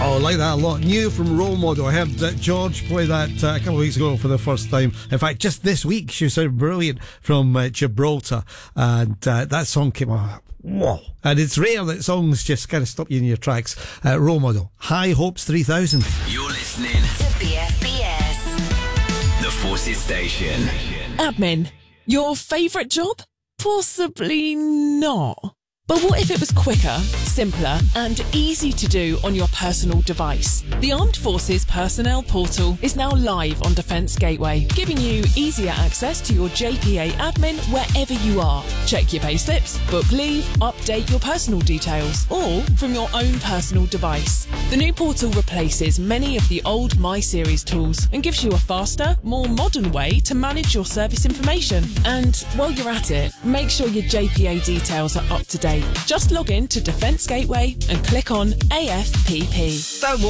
Oh, I like that a lot. New from Role Model. I heard George play that a couple of weeks ago for the first time. In fact, just this week, she sounded brilliant from Gibraltar. And that song came on. Whoa. And it's rare that songs just kind of stop you in your tracks. Role Model. High Hopes 3000. You're listening to BFBS, the Forces Station. Admin. Your favourite job? Possibly not. But what if it was quicker, simpler and easy to do on your personal device? The Armed Forces Personnel Portal is now live on Defence Gateway, giving you easier access to your JPA admin wherever you are. Check your payslips, book leave, update your personal details, all from your own personal device. The new portal replaces many of the old My Series tools and gives you a faster, more modern way to manage your service information. And while you're at it, make sure your JPA details are up to date. Just log in to Defence Gateway and click on AFPP. Don't